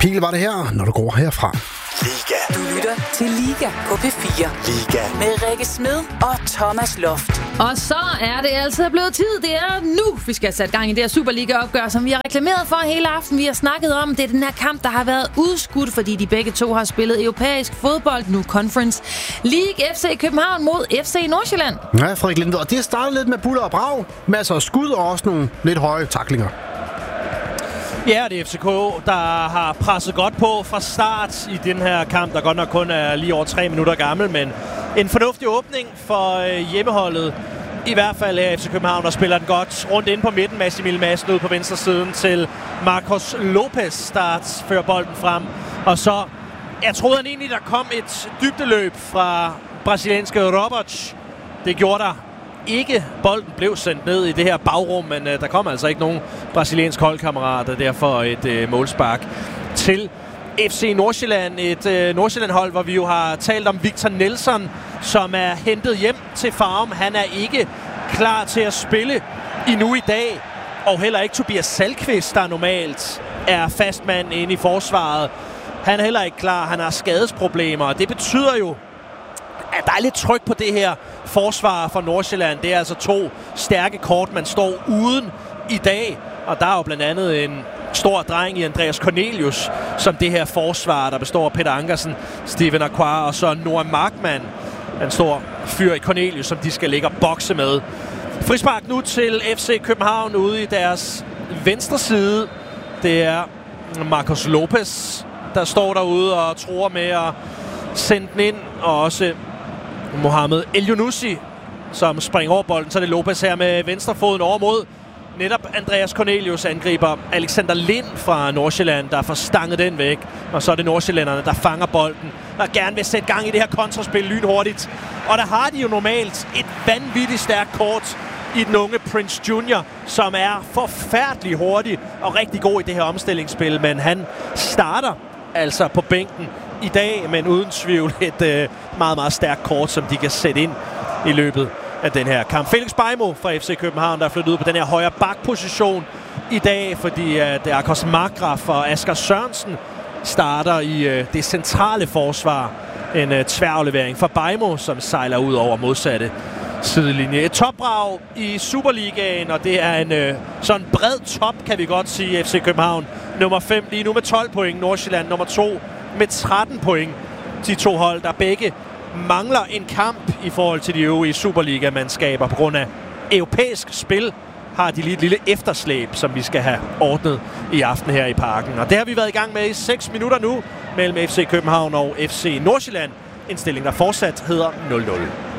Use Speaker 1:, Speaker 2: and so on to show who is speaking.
Speaker 1: Pil var det her, når du går herfra.
Speaker 2: Liga. Du lytter til Liga på P4. Liga. Med Rikke Smed og Thomas Loft.
Speaker 3: Og så er det altså blevet tid. Det er nu, vi skal sætte gang i det her Superliga-opgør, som vi har reklameret for hele aften. Vi har snakket om, det er den her kamp, der har været udskudt, fordi de begge to har spillet europæisk fodbold, nu Conference League. FC København mod FC Nordsjælland.
Speaker 1: Ja, Frederik Linde, og det startede lidt med buller og brag. Masser af skud og også nogle lidt høje tacklinger.
Speaker 4: Ja, det er FCK, der har presset godt på fra start i den her kamp, der godt nok kun er lige over 3 minutter gammel, men en fornuftig åbning for hjemmeholdet. I hvert fald er FC København, der spiller den godt rundt inde på midten. Massimil Madsen ud på venstre siden til Marcos Lopez, der fører bolden frem. Og så, jeg troede egentlig, der kom et dybdeløb fra brasilianske Roberts. Det gjorde der ikke. Bolden blev sendt ned i det her bagrum, men der kom altså ikke nogen brasiliansk holdkammerat, og derfor et målspark til FC Nordsjælland. Et Nordsjælland-hold, hvor vi jo har talt om Victor Nelson, som er hentet hjem til Farum. Han er ikke klar til at spille endnu i dag, og heller ikke Tobias Salkvist, der normalt er fastmand inde i forsvaret. Han er heller ikke klar. Han har skadesproblemer, og det betyder jo, at der er lidt tryk på det her forsvar for Nordsjælland. Det er altså 2 stærke kort, man står uden i dag. Og der er jo blandt andet en stor dreng i Andreas Cornelius, som det her forsvar, der består af Peter Ankersen, Steven Aquar og så Noah Markmann. En stor fyr i Cornelius, som de skal ligge og bokse med. Frispark nu til FC København ude i deres venstre side. Det er Marcos Lopez, der står derude og tror med at sende den ind, og også Mohamed El-Younousi, som springer over bolden. Så er det Lopez her med venstrefoden over mod netop Andreas Cornelius, angriber Alexander Lind fra Nordsjælland, der får stanget den væk. Og så er det nordsjællænderne, der fanger bolden, der gerne vil sætte gang i det her kontraspil lynhurtigt. Og der har de jo normalt et vanvittigt stærkt kort i den unge Prince Junior, som er forfærdelig hurtig og rigtig god i det her omstillingsspil. Men han starter altså på bænken i dag, men uden tvivl et meget, meget stærkt kort, som de kan sætte ind i løbet af den her kamp. Felix Beijmo fra FC København, der er flyttet ud på den her højre bakposition i dag, fordi at Akos Markgraf og Asger Sørensen starter i det centrale forsvar. En tværaflevering fra Beijmo, som sejler ud over modsatte sidelinje. Et topbrag i Superligaen, og det er en sådan bred top, kan vi godt sige. FC København nummer 5 lige nu med 12 point. Nordsjælland nummer 2 med 13 point. De 2 hold, der begge mangler en kamp i forhold til de øvrige Superliga-mandskaber. På grund af europæisk spil har de lige et lille efterslæb, som vi skal have ordnet i aften her i Parken. Og det har vi været i gang med i 6 minutter nu mellem FC København og FC Nordsjælland. En stilling, der fortsat hedder 0-0.